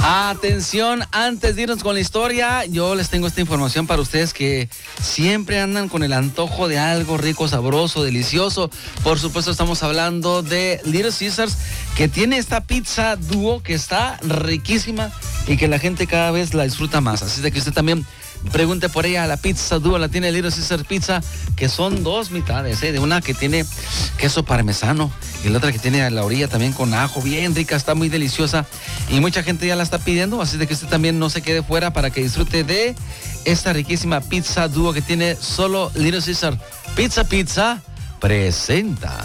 Atención, antes de irnos con la historia, yo les tengo esta información para ustedes que siempre andan con el antojo de algo rico, sabroso, delicioso. Por supuesto, estamos hablando de Little Caesars, que tiene esta pizza dúo que está riquísima y que la gente cada vez la disfruta más. Así de que usted también pregunte por ella. La pizza dúo la tiene Little Caesars Pizza, que son dos mitades, de una que tiene queso parmesano y la otra que tiene a la orilla también con ajo, bien rica, está muy deliciosa y mucha gente ya la está pidiendo, así de que usted también no se quede fuera para que disfrute de esta riquísima pizza dúo que tiene solo Little Caesars. Pizza presenta.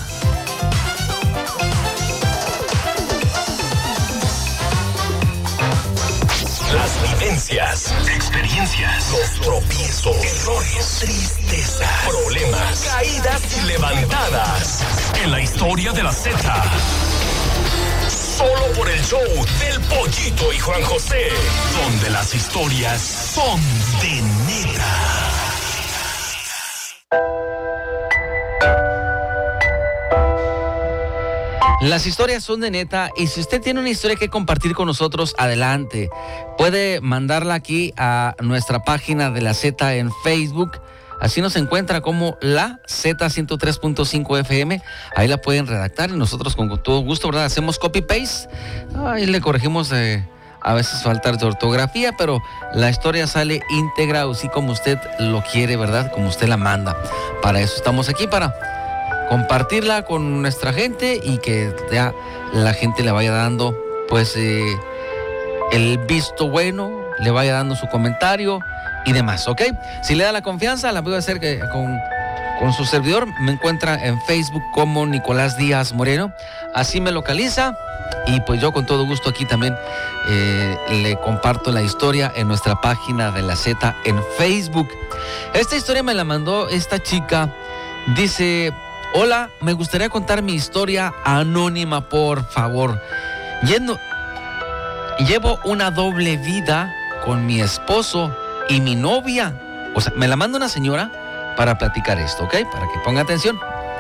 Las vivencias, experiencias, los tropiezos, errores, tristeza, problemas, caídas y levantadas. En la historia de la Z. Solo por el show del Pollito y Juan José, donde las historias son de neta. Las historias son de neta y si usted tiene una historia que compartir con nosotros, adelante. Puede mandarla aquí a nuestra página de la Z en Facebook. Así nos encuentra como la Z103.5 FM. Ahí la pueden redactar y nosotros con todo gusto, ¿verdad? Hacemos copy-paste. Ahí le corregimos a veces faltas de ortografía, pero la historia sale íntegra, así como usted lo quiere, ¿verdad? Como usted la manda. Para eso estamos aquí, para compartirla con nuestra gente y que ya la gente le vaya dando pues el visto bueno, le vaya dando su comentario y demás, ¿ok? Si le da la confianza, la puedo hacer que con su servidor. Me encuentra en Facebook como Nicolás Díaz Moreno, así me localiza y pues yo con todo gusto aquí también le comparto la historia en nuestra página de la Z en Facebook. Esta historia me la mandó esta chica, dice: hola, me gustaría contar mi historia anónima, por favor. Llevo una doble vida con mi esposo y mi novia. O sea, me la manda una señora para platicar esto, ¿ok? Para que ponga atención.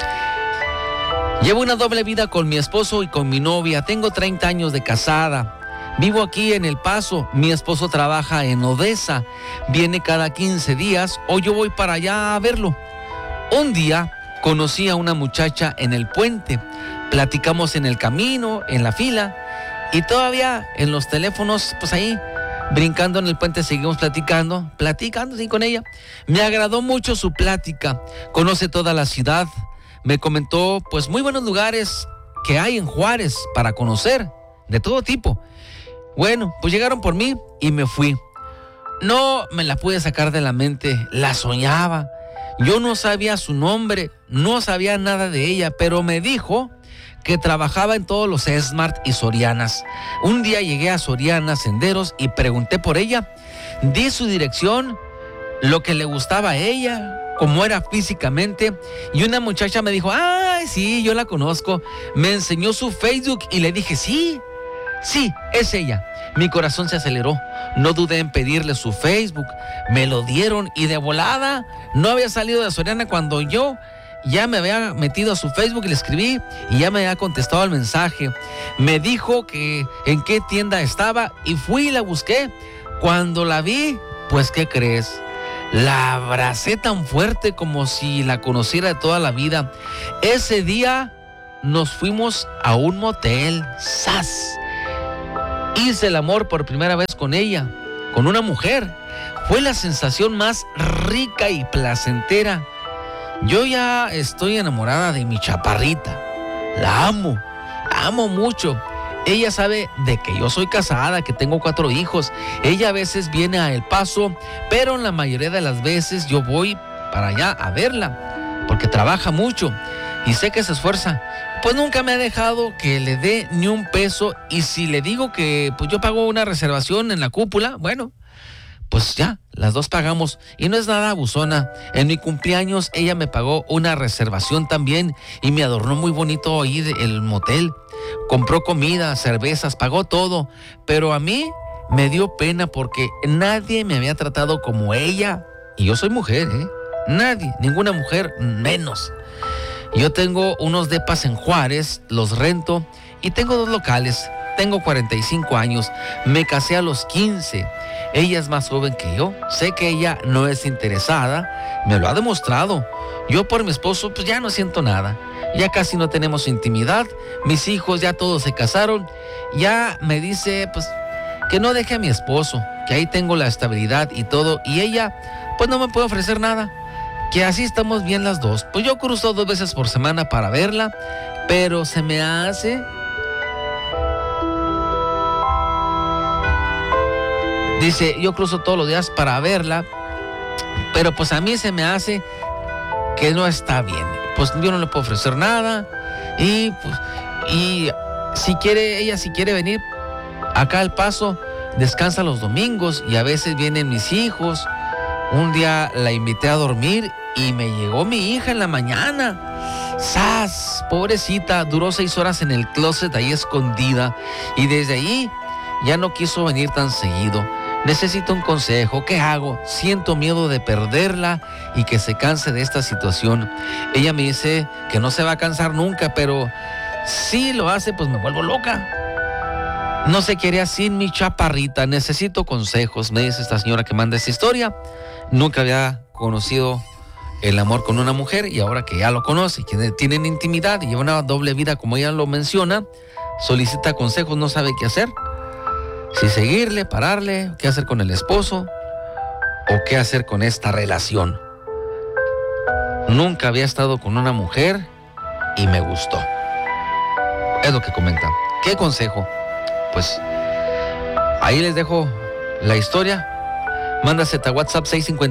Llevo una doble vida con mi esposo y con mi novia. Tengo 30 años de casada. Vivo aquí en El Paso. Mi esposo trabaja en Odessa. Viene cada 15 días o yo voy para allá a verlo. Un día conocí a una muchacha en el puente, platicamos en el camino, en la fila, y todavía en los teléfonos, pues ahí, brincando en el puente, seguimos platicando sí, con ella. Me agradó mucho su plática, conoce toda la ciudad, me comentó, pues, muy buenos lugares que hay en Juárez para conocer, de todo tipo. Bueno, pues llegaron por mí y me fui. No me la pude sacar de la mente, la soñaba. Yo no sabía su nombre, no sabía nada de ella, pero me dijo que trabajaba en todos los Smart y Sorianas. Un día llegué a Soriana Senderos y pregunté por ella. Di su dirección, lo que le gustaba a ella, cómo era físicamente, y una muchacha me dijo: ay, sí, yo la conozco. Me enseñó su Facebook y le dije: sí, es ella. Mi corazón se aceleró. No dudé en pedirle su Facebook. Me lo dieron y de volada. No había salido de Soriana cuando yo ya me había metido a su Facebook y le escribí y ya me había contestado el mensaje. Me dijo que en qué tienda estaba y fui y la busqué. Cuando la vi, pues, ¿qué crees? La abracé tan fuerte como si la conociera de toda la vida. Ese día nos fuimos a un motel. ¡Sas! Hice el amor por primera vez con ella, con una mujer. Fue la sensación más rica y placentera. Yo ya estoy enamorada de mi chaparrita. La amo mucho. Ella sabe de que yo soy casada, que tengo 4 hijos. Ella a veces viene a El Paso, pero en la mayoría de las veces yo voy para allá a verla, porque trabaja mucho y sé que se esfuerza. Pues nunca me ha dejado que le dé ni un peso, y si le digo que pues yo pago una reservación en la cúpula, bueno, pues ya, las dos pagamos y no es nada abusona. En mi cumpleaños ella me pagó una reservación también y me adornó muy bonito ahí el motel. Compró comida, cervezas, pagó todo, pero a mí me dio pena porque nadie me había tratado como ella. Y yo soy mujer, nadie, ninguna mujer menos. Yo tengo unos depas en Juárez, los rento y tengo 2 locales. tengo 45 años, me casé a los 15. Ella es más joven que yo, sé que ella no es interesada, me lo ha demostrado. Yo por mi esposo pues ya no siento nada, ya casi no tenemos intimidad, mis hijos ya todos se casaron, ya me dice pues que no deje a mi esposo, que ahí tengo la estabilidad y todo, y ella pues no me puede ofrecer nada, que así estamos bien las dos. Pues yo cruzo 2 veces por semana para verla, pero se me hace... Dice, yo cruzo todos los días para verla, pero pues a mí se me hace que no está bien. Pues yo no le puedo ofrecer nada y si quiere, ella si quiere venir acá al Paso, descansa los domingos y a veces vienen mis hijos. Un día la invité a dormir y me llegó mi hija en la mañana. ¡Sas! Pobrecita, duró 6 horas en el closet ahí escondida y desde ahí ya no quiso venir tan seguido. Necesito un consejo, ¿qué hago? Siento miedo de perderla y que se canse de esta situación. Ella me dice que no se va a cansar nunca, pero si lo hace, pues me vuelvo loca. No se quiere sin mi chaparrita, necesito consejos, me dice esta señora que manda esta historia. Nunca había conocido el amor con una mujer y ahora que ya lo conoce, que tienen intimidad y lleva una doble vida como ella lo menciona, solicita consejos, no sabe qué hacer. Si seguirle, pararle, qué hacer con el esposo o qué hacer con esta relación. Nunca había estado con una mujer y me gustó. Es lo que comenta. ¿Qué consejo? Pues ahí les dejo la historia. Mándase a WhatsApp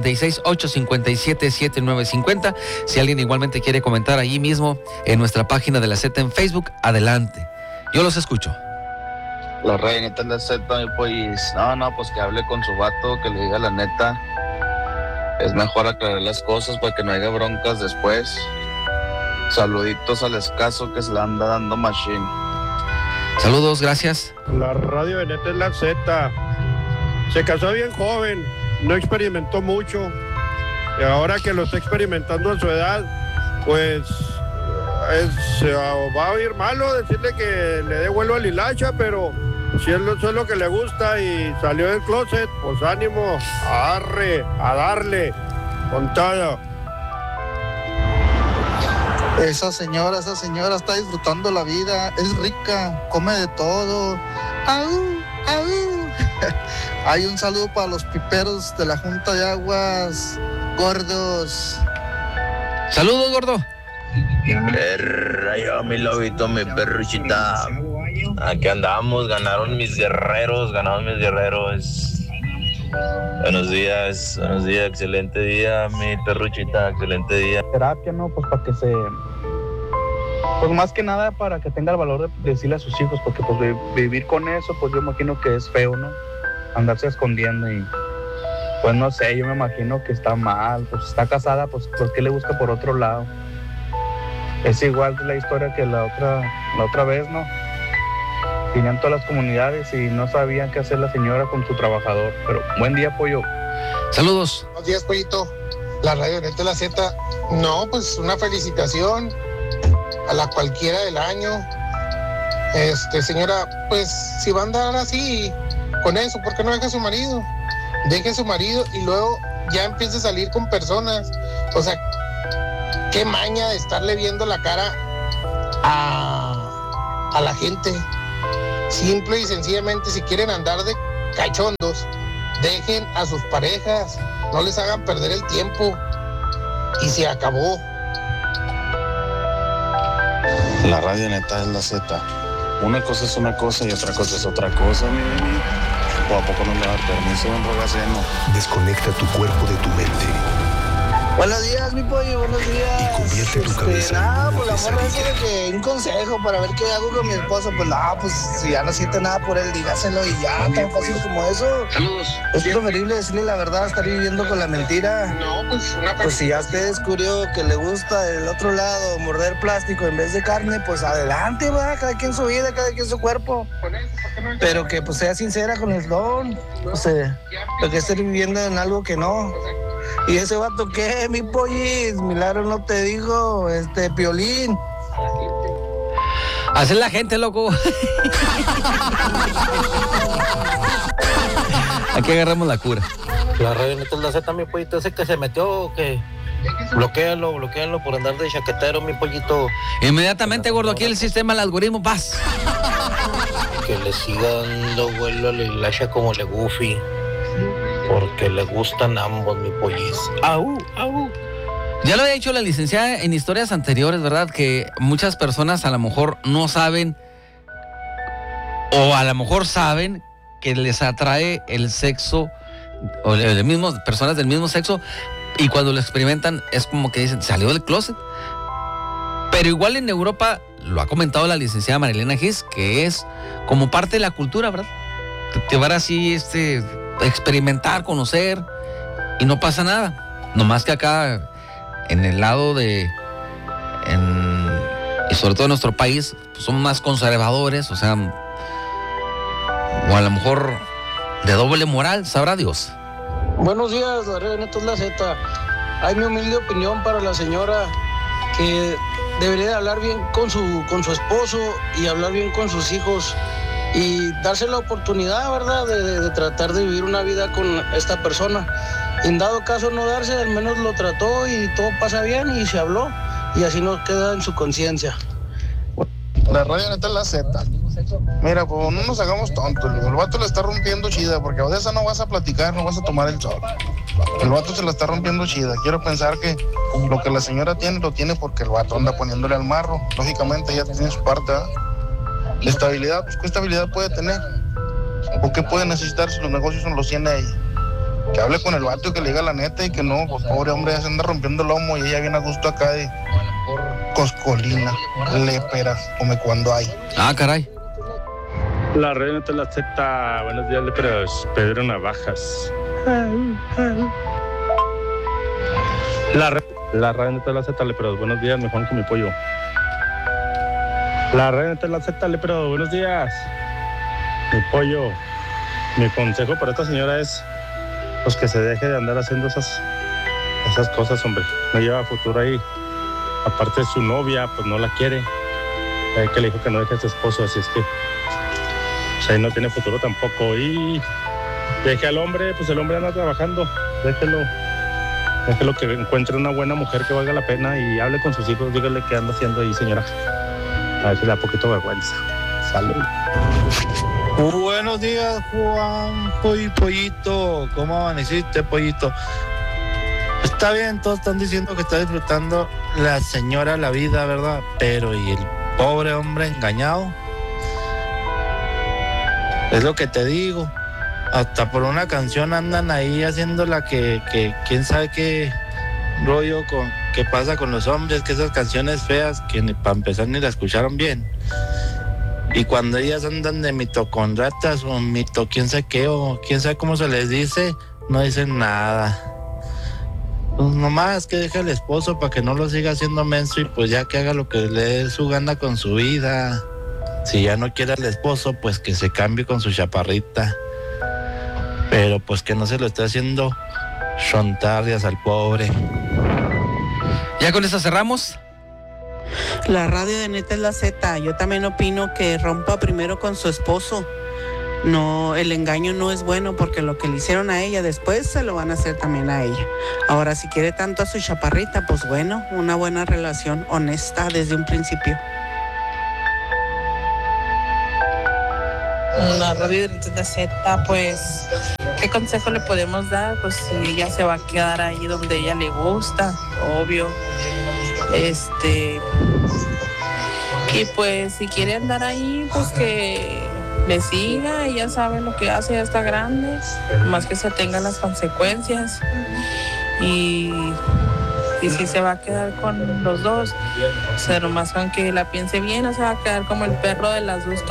656-857-7950. Si alguien igualmente quiere comentar allí mismo en nuestra página de la Z en Facebook, adelante. Yo los escucho. La reinita de la Z, pues, pues que hable con su vato, que le diga la neta. Es mejor aclarar las cosas para que no haya broncas después. Saluditos al escaso que se le anda dando machine. Saludos, gracias. La radio de neta es la Z. Se casó bien joven, no experimentó mucho. Y ahora que lo está experimentando a su edad, pues va a oír malo decirle que le dé vuelo al hilacha, pero si eso es lo que le gusta y salió del closet, pues ánimo, a darle con todo. Esa señora está disfrutando la vida, es rica, come de todo. ¡Au! ¡Au! Hay un saludo para los piperos de la Junta de Aguas, gordos. Saludos, gordo. Rayo, mi lobito, mi perruchita. Aquí andamos, ganaron mis guerreros. Buenos días, excelente día, mi perruchita, excelente día. Terapia, ¿no? Pues para que pues más que nada para que tenga el valor de decirle a sus hijos, porque pues vivir con eso, pues yo imagino que es feo, ¿no? Andarse escondiendo y pues no sé, yo me imagino que está mal, pues está casada, pues ¿por qué le busca por otro lado? Es igual la historia que la otra vez, ¿no? Tenían todas las comunidades y no sabían qué hacer la señora con su trabajador. Pero buen día, Pollo. Saludos. Buenos días, Pollito. La radio Neta la Z. No, pues una felicitación a la cualquiera del año. Señora, pues si va a andar así con eso, ¿por qué no deja a su marido? Deje a su marido y luego ya empiece a salir con personas. O sea, qué maña de estarle viendo la cara a la gente. Simple y sencillamente, si quieren andar de cachondos, dejen a sus parejas, no les hagan perder el tiempo y se acabó. La radio neta es la Z. Una cosa es una cosa y otra cosa es otra cosa, mi bebé. ¿O a poco no le da permiso, don Rogaceno? Desconecta tu cuerpo de tu mente. Buenos días, mi pollo, buenos días. Y convierte tu cabeza en pues la una morra eso de que un consejo para ver qué hago con mi esposo, pues pues si ya no siente nada por él, dígaselo y ya, tan fácil como eso. Saludos. Es preferible decirle la verdad, estar viviendo con la mentira. No, Pues si ya usted descubrió que le gusta del otro lado morder plástico en vez de carne, pues adelante, va, cada quien su vida, cada quien su cuerpo. Pero que pues sea sincera con el don, o sea, porque esté viviendo en algo que no. ¿Y ese vato qué, mi pollis? Milagro no te digo, Piolín. Así es la gente, loco. Aquí agarramos la cura. La radio Neta es la Z, mi pollito, ese que se metió, que bloquéalo por andar de chaquetero, mi pollito. Inmediatamente, gordo, aquí el sistema, el algoritmo, paz. Que le siga dando vuelo a la hilacha como le Goofy, porque le gustan ambos, mi pollis. ¡Au, au! Ya lo había dicho la licenciada en historias anteriores, ¿verdad? Que muchas personas a lo mejor no saben, o a lo mejor saben que les atrae el sexo, o el mismo, personas del mismo sexo, y cuando lo experimentan es como que dicen, salió del closet. Pero igual en Europa, lo ha comentado la licenciada Marilena Gis, que es como parte de la cultura, ¿verdad? Te van así, experimentar, conocer, y no pasa nada. Nomás que acá, en el lado y sobre todo en nuestro país, pues son más conservadores, o sea, o a lo mejor de doble moral, sabrá Dios. Buenos días, la red Neta es la Z. Hay mi humilde opinión para la señora que debería de hablar bien con su esposo y hablar bien con sus hijos y darse la oportunidad, ¿verdad?, de tratar de vivir una vida con esta persona. En dado caso no darse, al menos lo trató y todo pasa bien y se habló y así no queda en su conciencia. La radio Neta es la Z. Mira, pues no nos hagamos tontos. El vato le está rompiendo chida, porque de esa no vas a platicar, no vas a tomar el sol. El vato se la está rompiendo chida. Quiero pensar que lo que la señora tiene, lo tiene porque el vato anda poniéndole al marro. Lógicamente ella tiene su parte, ¿verdad? De estabilidad, pues ¿qué estabilidad puede tener? ¿O qué puede necesitar si los negocios no los tiene ella? Que hable con el vato y que le diga la neta y que no, pues pobre hombre ya se anda rompiendo el lomo y ella viene a gusto acá de coscolina, lépera, come cuando hay. Ah, caray. La red Neta es la Z. Buenos días, léperos. Pedro Navajas. La red Neta es la Z, léperos. Buenos días, mejor que mi pollo. La red Neta es la Z, léperos. Buenos días, mi pollo. Mi consejo para esta señora es pues que se deje de andar haciendo esas cosas, hombre. No lleva futuro ahí. Aparte su novia, pues no la quiere. Que le dijo que no deje a su esposo, así es que pues ahí no tiene futuro tampoco. Y deje al hombre, pues el hombre anda trabajando. Déjelo que encuentre una buena mujer que valga la pena y hable con sus hijos. Dígale qué anda haciendo ahí, señora. A ver si le da poquito de vergüenza. Salud. Buenos días, Juan Pollito. ¿Cómo amaneciste, Pollito? Está bien, todos están diciendo que está disfrutando la señora la vida, ¿verdad? Pero ¿y el pobre hombre engañado? Es lo que te digo. Hasta por una canción andan ahí haciéndola que quién sabe qué rollo qué pasa con los hombres, que esas canciones feas que ni para empezar ni la escucharon bien. Y cuando ellas andan de mitocondrias o mito quién sabe qué o quién sabe cómo se les dice, no dicen nada. Pues nomás que deje al esposo para que no lo siga haciendo menso y pues ya que haga lo que le dé su gana con su vida. Si ya no quiere al esposo, pues que se cambie con su chaparrita. Pero pues que no se lo esté haciendo chontardias al pobre. ¿Ya con eso cerramos? La radio de Neta es la Z. Yo también opino que rompa primero con su esposo. No, el engaño no es bueno porque lo que le hicieron a ella después se lo van a hacer también a ella. Ahora, si quiere tanto a su chaparrita, pues bueno, una buena relación honesta desde un principio. La radio de Neta es la Z, pues, ¿qué consejo le podemos dar? Pues si ella se va a quedar ahí donde ella le gusta, obvio. Y pues si quiere andar ahí, pues que le siga, ella sabe lo que hace, ya está grande, más que se tengan las consecuencias. Y si se va a quedar con los dos, o sea, nomás con que la piense bien, no se va a quedar como el perro de las dos